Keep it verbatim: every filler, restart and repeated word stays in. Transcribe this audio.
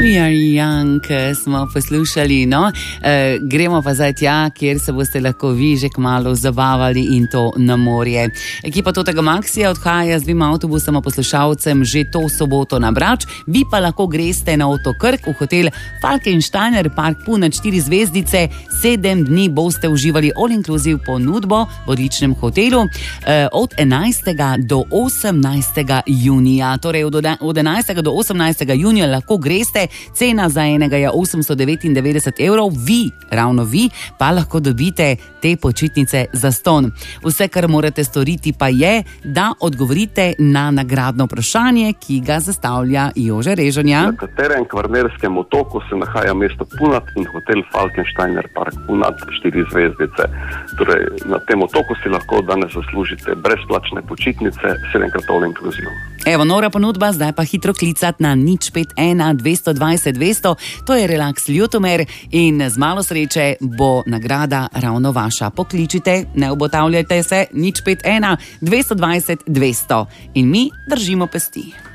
We are young, smo poslušali, no, e, gremo pa zdaj tja, kjer se boste lahko vi že kmalu zabavali in to na morje. Ekipa Totega Maxija odhaja z dvima avtobusama poslušalcem že to soboto na Brač, vi pa lahko greste na Otok Krk v hotel Falkensteiner Park Puna štiri zvezdice, sedem dni boste uživali all-inclusive ponudbo v odličnem hotelu e, od enajstega do osemnajstega junija, torej od, od enajstega do osemnajstega junija lahko greste. Cena za enega je osemsto devetindevetdeset evrov, vi, ravno vi, pa lahko dobite te počitnice za ston. Vse, kar morate storiti, pa je, da odgovorite na nagradno vprašanje, ki ga zastavlja Jože Režonja. Na katerem kvarnerskem otoku se nahaja mesto Punat in hotel Falkensteiner Park Punat štiri zvezdice. Torej, na tem otoku si lahko danes zaslužite brezplačne počitnice, sedemkrat all inclusive. Evo, nora ponudba, zdaj pa hitro klicat na nič pet ena dvesto dvajset dvesto, to je Relax Ljutomer in z malo sreče bo nagrada ravno vaša. Pokličite, ne obotavljajte se, nič pet ena dvesto dvajset dvesto in mi držimo pesti.